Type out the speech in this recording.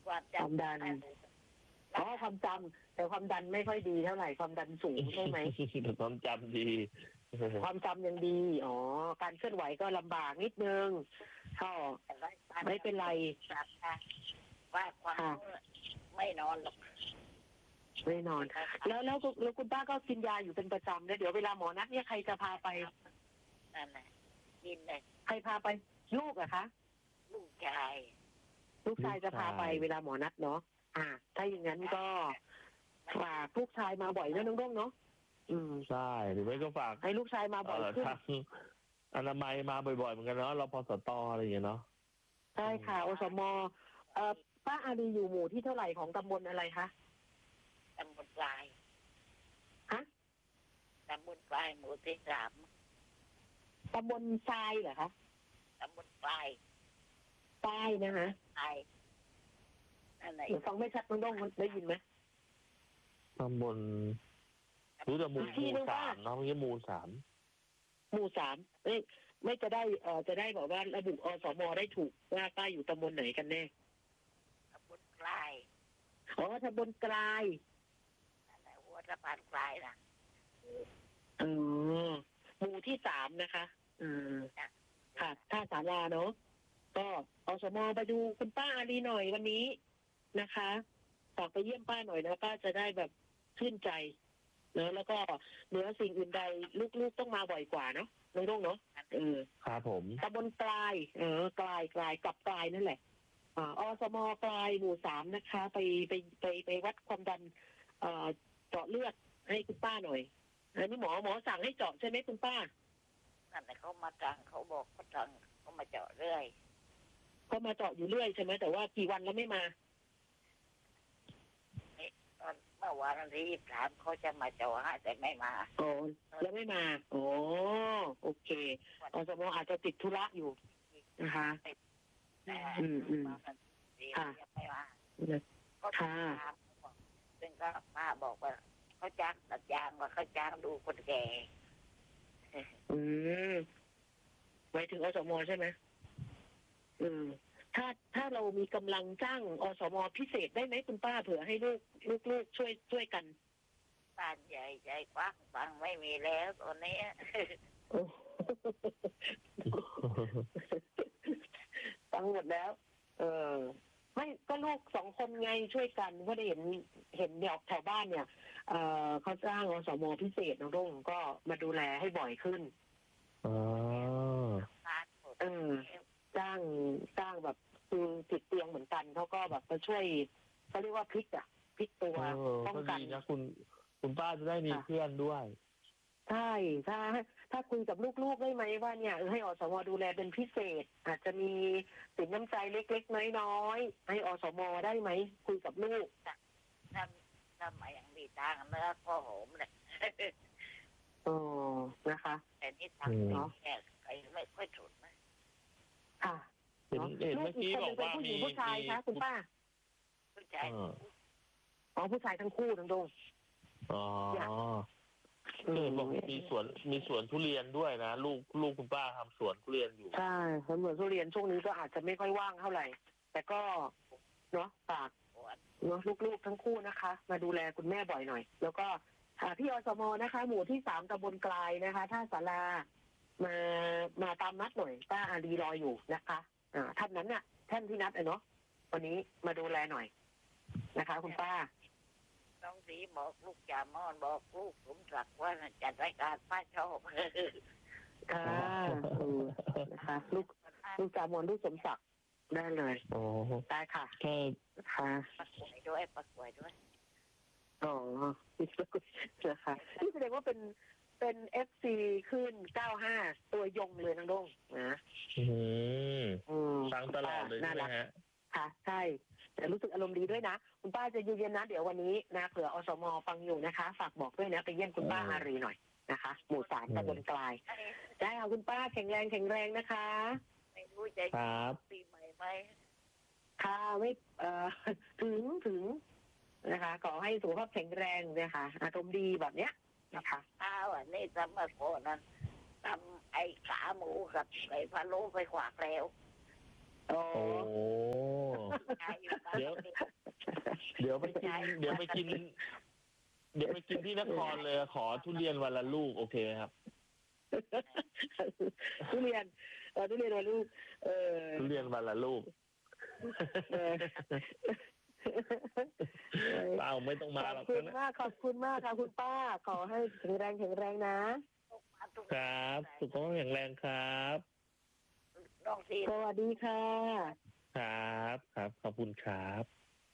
ความดันความจำแต่ความดันไม่ค่อยดีเท่าไหร่ความดันสูงใช่ไหมความจำดีความจำยังดีการเคลื่อนไหวก็ลำบากนิดนึงก็ไม่เป็นไรว่าความไม่นอนหรอกไม่นอนแล้วคุณป้าก็กินยาอยู่เป็นประจำแล้วเดี๋ยวเวลาหมอนัดเนี่ยใครจะพาไปนั่นแหละกินเลยใครพาไปลูกอะคะลูกชายจะพาไปเวลาหมอนัดเนาะถ้าอย่างนั้นก็ฝากลูกชายมาบ่อยนะน้องๆเนาะใช่หรือไม่ก็ฝากให้ลูกชายมาบ่อยขึ้นอนามัยมาบ่อยๆเหมือนกันเนาะรพสตอะไรอย่างเงี้ยเนาะใช่ค่ะอสมป้าอารีอยู่หมู่ที่เท่าไหร่ของตำบลอะไรคะตำบลปลายตำบลปลายหมู่ที่3 ตำบลทรายเหรอคะตำบลปลายนะคะปลายนั่นแหละฟังไม่ชัดน้องๆได้ยินไหมตำบลรู้แต่หมู่3เนาะเมื่อกี้หมู่ 3ไม่จะได้บอกว่าระบุอสมได้ถูกว่าป้าอยู่ตำบลไหนกันแน่ตำบลปลายตำบลกลายนั่นแหละวัวสะพานปลายนะหมู่ที่3นะคะค่ะท่าศาลาเนาะก็อสมไปดูคุณป้าอารีหน่อยวันนี้นะคะฝากไปเยี่ยมป้าหน่อยนะป้าจะได้แบบชื่นใจเนอะแล้วก็เหนือสิ่งอื่นใดลูกๆต้องมาบ่อยกว่าเนาะน้องเนาะครับผมตำบลกลายกลายกับกลายนั่นแหละอสมกลายหมู่3นะคะไปวัดความดันเจาะเลือดให้คุณป้าหน่อยอันนี้หมอสั่งให้เจาะใช่ไหมคุณป้านั่นแหละเขามาจังเขาบอกเขาจังเขามาเจาะเรื่อยเขามาเจาะอยู่เรื่อยใช่ไหมแต่ว่ากี่วันแล้วไม่มาเมื่อวานที่23เขาจะมาเจาะให้แต่ไม่มาแล้วไม่มาโอเคอสมอาจจะติดธุระอยู่นะคะค่ะไม่มาก็ถามซึ่งก็ป้าบอกว่าเขาจ้างตัดยางว่าเขาจ้างดูคนแก่หมายถึงอสมใช่ไหมถ้าเรามีกำลังจ้างอสมพิเศษได้ไหมคุณป้าเผื่อให้ลูกช่วยกันบ้านใหญ่ใจกว้างฟังไม่มีแล้วตอนนี้ฟังหมดแล้วไม่ก็ลูก2 คนไงช่วยกันเพราะได้เห็นเนี่ยแถวบ้านเนี่ยเขาจ้างอสมพิเศษน้องก็มาดูแลให้บ่อยขึ้นจ้างแบบคือติดเตียงเหมือนกันเขาก็แบบมาช่วยเขาเรียกว่าพลิกตัวป้องกันนะคุณป้าจะได้มีเพื่อนด้วยใช่ถ้าคุยกับลูกๆได้ไหมว่าเนี่ยให้อสมดูแลเป็นพิเศษอาจจะมีสินน้ำใจเล็กๆน้อยๆให้อสมได้ไหมคุยกับลูกทำมาอย่างดีทางเนื้อก็หอมเลยนะคะแต่นี่ทำแค่ใครไม่ค่อยถูกนะค่ะเห็นเมื่อกี้บอกว่ามีผู้ชายคะคุณป้าผู้ชายผู้ชายทั้งคู่ทั้งบอกมีสวนทุเรียนด้วยนะลูกคุณป้าทำสวนทุเรียนอยู่ใช่สวนทุเรียนช่วงนี้ก็อาจจะไม่ค่อยว่างเท่าไหร่แต่ก็เนาะฝากเนาะลูกๆทั้งคู่นะคะมาดูแลคุณแม่บ่อยหน่อยแล้วก็พี่อสมนะคะหมู่ที่3ตำบลกลายนะคะท่าศาลามาตามนัดหน่อยป้าอารีรออยู่นะคะท่านนั้นน่ะท่านที่นัดเนาะวันนี้มาดูแลหน่อยนะคะคุณป้าน้องสีบอกลูกจ่ามอนบอกลูกสมศักดิ์ว่าจัดรายการป้าชอบค่ะนะคะลูกจ่ามอนลูกสมศักดิ์ได้เลยได้ค่ะค่ะประกวดด้วยนะคะที่แสดงว่าเป็น FC ขึ้น95ตัวยงเลยน้องดงนะฟังตลอดเลยใช่ไหมฮะค่ะใช่แต่รู้สึกอารมณ์ดีด้วยนะคุณป้าจะเย็นๆนะเดี๋ยววันนี้นะเผื่ออสมฟังอยู่นะคะฝากบอกด้วยนะไปเยี่ยมคุณป้าอารีหน่อยนะคะหมู่3ตำบลกลายได้ค่ะคุณป้าแข็งแรงนะคะไม่รู้จะปีใหม่ไหมค่ะไม่ถึงนะคะขอให้สุขภาพแข็งแรงนะคะอารมณ์ดีแบบเนี้ยนะคะวันนี้สมัยก่อนนั้นทำไอ้ขาหมูกับไอ้พะโล้ไปขวากแล้วโอ้เดี๋ยวไปกินที่นครเลยขอทุเรียนวันละลูกโอเคไหมครับทุเรียนวันลูกทุเรียนวันละลูกเปล่าไม่ต้องมาหรอกขอบคุณมากค่ะคุณป้าขอให้แข็งแรงนะครับสุขภาพแข็งแรงครับสวัสดีค่ะครับขอบคุณครับ